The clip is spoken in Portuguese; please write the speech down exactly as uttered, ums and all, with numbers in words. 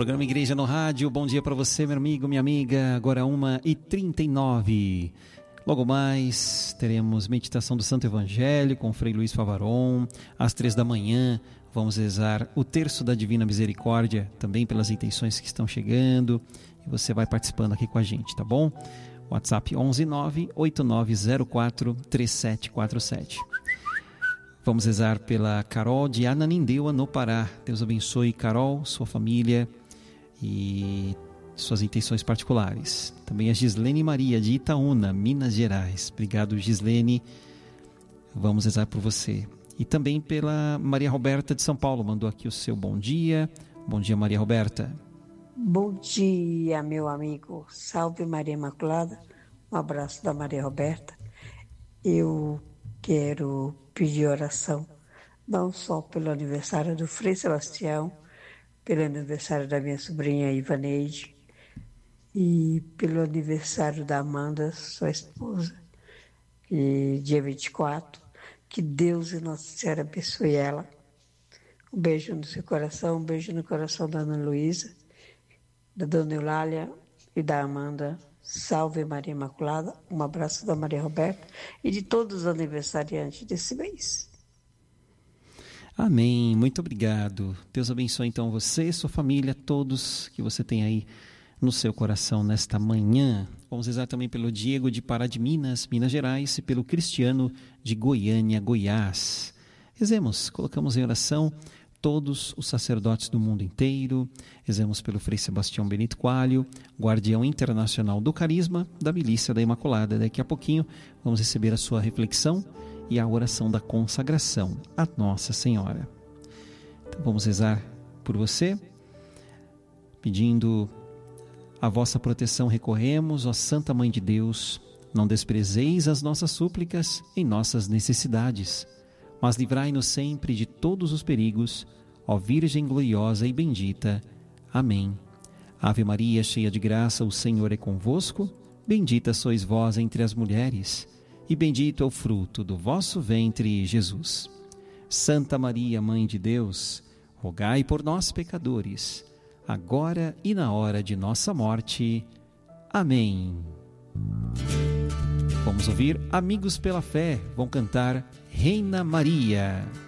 Programa Igreja no Rádio, bom dia para você, meu amigo, minha amiga. Agora uma e trinta e nove. Logo mais teremos meditação do Santo Evangelho com o Frei Luiz Favaron. Às três da manhã vamos rezar o terço da Divina Misericórdia, também pelas intenções que estão chegando. E você vai participando aqui com a gente, tá bom? WhatsApp onze nove oito nove zero quatro três sete quatro sete. Vamos rezar pela Carol de Ananindeua, no Pará. Deus abençoe Carol, sua família e suas intenções particulares. Também a Gislene Maria de Itaúna, Minas Gerais. Obrigado, Gislene. Vamos rezar por você. E também pela Maria Roberta de São Paulo. Mandou aqui o seu bom dia. Bom dia, Maria Roberta. Bom dia, meu amigo. Salve Maria Imaculada. Um abraço da Maria Roberta. Eu quero pedir oração, não só pelo aniversário do Frei Sebastião, pelo aniversário da minha sobrinha Ivaneide e pelo aniversário da Amanda, sua esposa, que dia vinte e quatro. Que Deus e Nossa Senhora abençoe ela. Um beijo no seu coração, um beijo no coração da Ana Luísa, da Dona Eulália e da Amanda. Salve Maria Imaculada, um abraço da Maria Roberta e de todos os aniversariantes desse mês. Amém, muito obrigado. Deus abençoe então você, sua família, todos que você tem aí no seu coração nesta manhã. Vamos rezar também pelo Diego de Pará de Minas, Minas Gerais, e pelo Cristiano de Goiânia, Goiás. Rezemos, colocamos em oração todos os sacerdotes do mundo inteiro. Rezemos pelo Frei Sebastião Benito Coalho, guardião internacional do carisma da Milícia da Imaculada. Daqui a pouquinho vamos receber a sua reflexão e a oração da consagração à Nossa Senhora. Então vamos rezar por você, pedindo a vossa proteção recorremos, ó Santa Mãe de Deus. Não desprezeis as nossas súplicas em nossas necessidades, mas livrai-nos sempre de todos os perigos, ó Virgem gloriosa e bendita. Amém. Ave Maria, cheia de graça, o Senhor é convosco. Bendita sois vós entre as mulheres, e bendito é o fruto do vosso ventre, Jesus. Santa Maria, Mãe de Deus, rogai por nós, pecadores, agora e na hora de nossa morte. Amém. Vamos ouvir Amigos pela Fé, vão cantar Reina Maria.